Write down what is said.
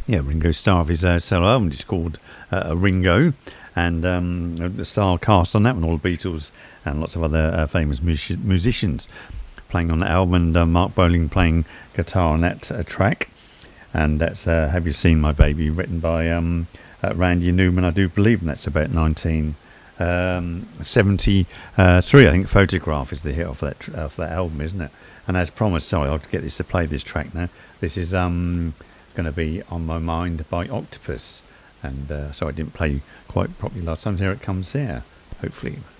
Yeah, Ringo Starr of his solo album. It's called Ringo, and the star cast on that one, all the Beatles and lots of other famous musicians playing on that album, and Mark Bowling playing guitar on that track. And that's Have You Seen My Baby, written by Randy Newman, I do believe, and that's about 1973. I think Photograph is the hit off that album, isn't it? And as promised, sorry, I'll get this to play this track now. This is going to be On My Mind by Octopus. And sorry I didn't play quite properly last time. Here it comes here, hopefully.